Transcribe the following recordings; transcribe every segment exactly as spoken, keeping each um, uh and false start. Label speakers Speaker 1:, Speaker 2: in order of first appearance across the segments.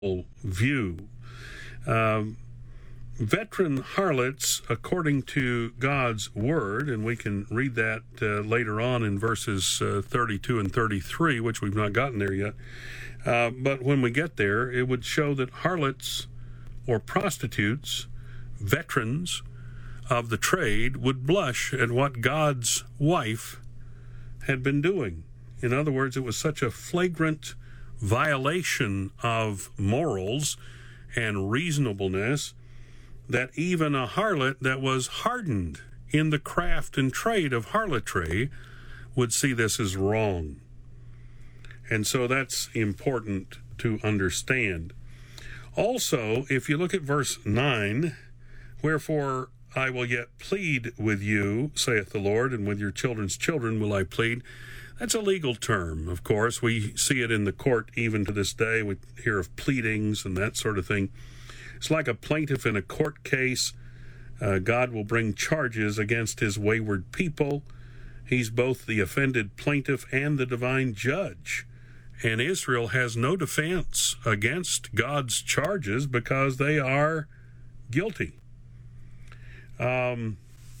Speaker 1: view. Um, veteran harlots, according to God's word, and we can read that uh, later on in verses uh, thirty-two and thirty-three, which we've not gotten there yet. Uh, but when we get there, it would show that harlots or prostitutes, veterans of the trade, would blush at what God's wife had been doing. In other words, it was such a flagrant violation of morals and reasonableness that even a harlot that was hardened in the craft and trade of harlotry would see this as wrong. And so that's important to understand. Also, if you look at verse nine, wherefore I will yet plead with you, saith the Lord, and with your children's children will I plead. That's a legal term, of course. We see it in the court even to this day. We hear of pleadings and that sort of thing. It's like a plaintiff in a court case. Uh, God will bring charges against his wayward people. He's both the offended plaintiff and the divine judge. And Israel has no defense against God's charges because they are guilty. Um,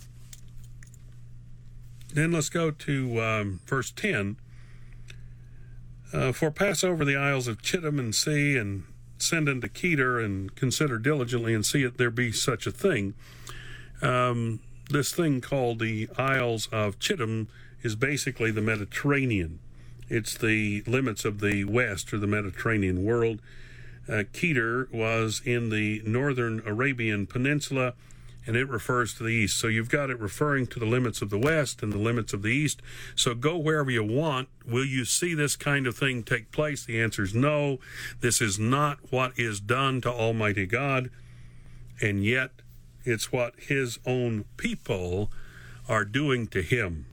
Speaker 1: then let's go to um, verse ten. Uh, For pass over the isles of Chittim and see, and send unto Kedar, and consider diligently, and see if there be such a thing. Um, this thing called the Isles of Chittim is basically the Mediterranean. It's the limits of the west, or the Mediterranean world. Uh, Kedar was in the northern Arabian Peninsula, and it refers to the east. So you've got it referring to the limits of the west and the limits of the east. So go wherever you want. Will you see this kind of thing take place? The answer is no. This is not what is done to Almighty God, and yet it's what his own people are doing to him.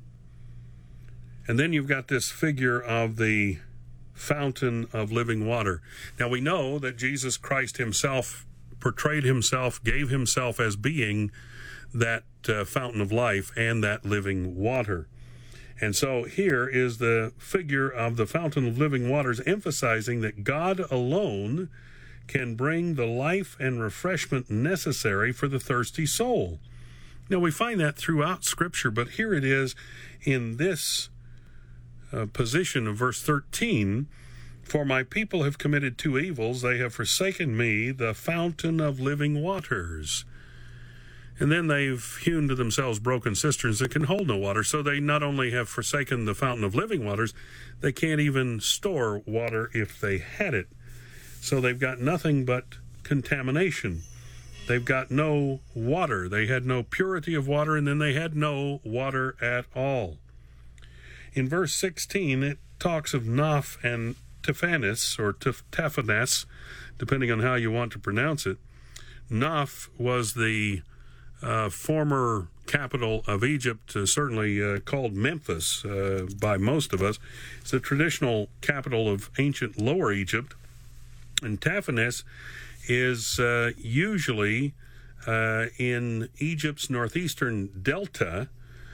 Speaker 1: And then you've got this figure of the fountain of living water. Now we know that Jesus Christ himself portrayed himself, gave himself as being that uh, fountain of life and that living water. And so here is the figure of the fountain of living waters, emphasizing that God alone can bring the life and refreshment necessary for the thirsty soul. Now we find that throughout Scripture, but here it is in this uh, position of verse thirteen. For my people have committed two evils. They have forsaken me, the fountain of living waters. And then they've hewn to themselves broken cisterns that can hold no water. So they not only have forsaken the fountain of living waters, they can't even store water if they had it. So they've got nothing but contamination. They've got no water. They had no purity of water, and then they had no water at all. In verse sixteen, it talks of Naph and Taphanes, or Taphanes, depending on how you want to pronounce it. Naph was the uh, former capital of Egypt, uh, certainly uh, called Memphis uh, by most of us. It's the traditional capital of ancient Lower Egypt. And Taphanes is uh, usually uh, in Egypt's northeastern delta,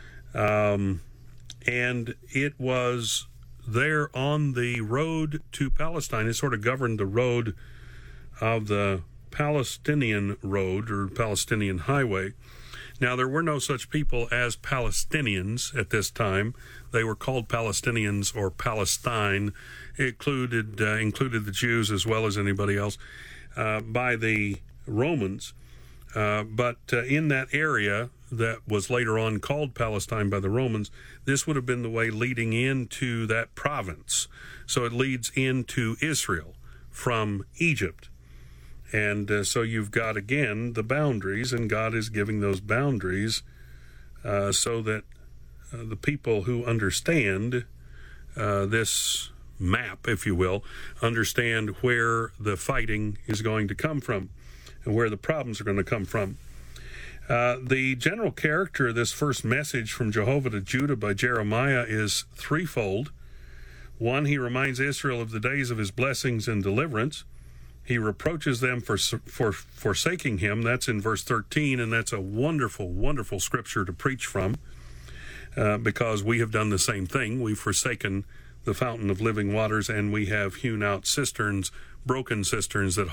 Speaker 1: um, and it was there on the road to Palestine. It sort of governed the road of the Palestinian road, or Palestinian highway. Now, there were no such people as Palestinians at this time. They were called Palestinians, or Palestine. It included, uh, included the Jews as well as anybody else, uh, by the Romans. Uh, but uh, in that area that was later on called Palestine by the Romans, this would have been the way leading into that province. So it leads into Israel from Egypt. And uh, so you've got, again, the boundaries, and God is giving those boundaries uh, so that uh, the people who understand uh, this map, if you will, understand where the fighting is going to come from and where the problems are going to come from. Uh, the general character of this first message from Jehovah to Judah by Jeremiah is threefold. One, he reminds Israel of the days of his blessings and deliverance. He reproaches them for for forsaking him. That's in verse thirteen, and that's a wonderful, wonderful scripture to preach from, uh, because we have done the same thing. We've forsaken the fountain of living waters, and we have hewn out cisterns broken cisterns that